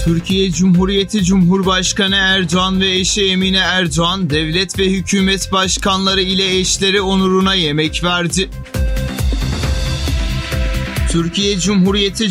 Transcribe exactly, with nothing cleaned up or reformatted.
Türkiye Cumhuriyeti Cumhurbaşkanı Erdoğan ve eşi Emine Erdoğan, devlet ve hükümet başkanları ile eşleri onuruna yemek verdi. Türkiye Cumhuriyeti